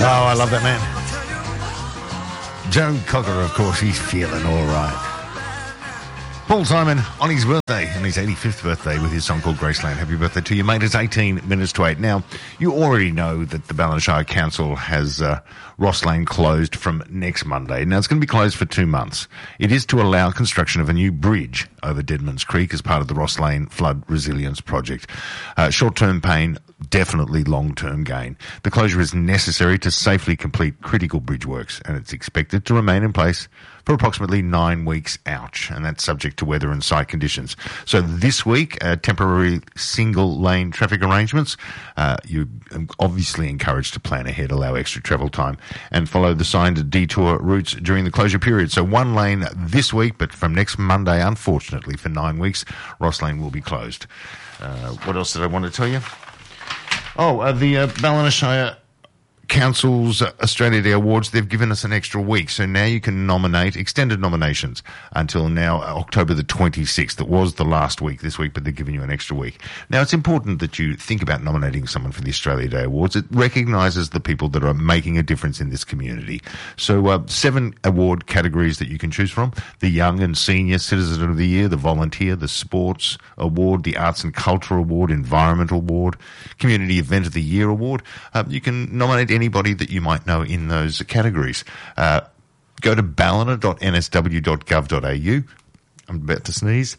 Oh, I love that man. Joe Cocker, of course, he's feeling all right. Paul Simon on his birthday, on his 85th birthday, with his song called Graceland. Happy birthday to you, mate. It's 18 minutes to 8. Now, you already know that the Ballina Shire Council has Ross Lane closed from next Monday. Now, it's going to be closed for 2 months. It is to allow construction of a new bridge over Deadman's Creek as part of the Ross Lane Flood Resilience Project. Short-term pain, definitely long-term gain. The closure is necessary to safely complete critical bridge works, and it's expected to remain in place for approximately 9 weeks. Ouch. And that's subject to weather and site conditions. So this week, temporary single-lane traffic arrangements. You're obviously encouraged to plan ahead, allow extra travel time, and follow the signed detour routes during the closure period. So 1 lane this week, but from next Monday, unfortunately, for 9 weeks, Ross Lane will be closed. What else did I want to tell you? The Ballina Shire Council's Australia Day Awards, they've given us an extra week. So now you can nominate, extended nominations until now, October the 26th. It was the last week this week, but they're giving you an extra week. Now, it's important that you think about nominating someone for the Australia Day Awards. It recognises the people that are making a difference in this community. So 7 award categories that you can choose from: the Young and Senior Citizen of the Year, the Volunteer, the Sports Award, the Arts and Culture Award, Environmental Award, Community Event of the Year Award. You can nominate anybody that you might know in those categories. Go to ballina.nsw.gov.au. I'm about to sneeze.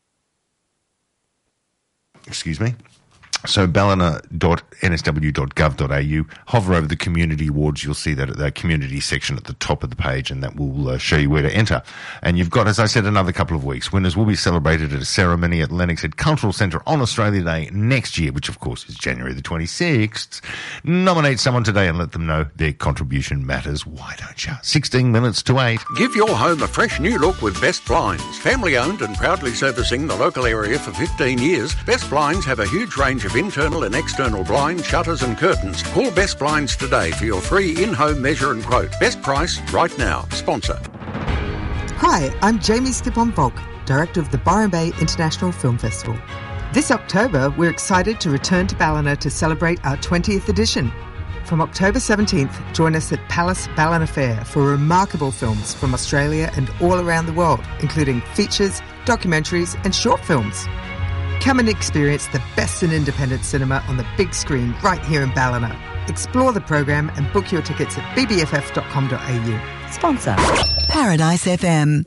Excuse me. So ballina.nsw.gov.au, hover over the community awards. You'll see that at the community section at the top of the page, and that will show you where to enter. And you've got, as I said, another couple of weeks. Winners will be celebrated at a ceremony at Lennox Head Cultural Centre on Australia Day next year, which of course is January the 26th. Nominate someone today and let them know their contribution matters. Why don't you? 16 minutes to 8. Give your home a fresh new look with Best Blinds. Family owned and proudly servicing the local area for 15 years, Best Blinds have a huge range of internal and external blinds, shutters and curtains. Call Best Blinds today for your free in-home measure and quote. Best price right now. Sponsor. Hi, I'm Jamie Stippon-Volk, Director of the Byron Bay International Film Festival. This October, we're excited to return to Ballina to celebrate our 20th edition. From October 17th, join us at Palace Ballina Fair for remarkable films from Australia and all around the world, including features, documentaries and short films. Come and experience the best in independent cinema on the big screen right here in Ballina. Explore the program and book your tickets at bbff.com.au. Sponsor Paradise FM.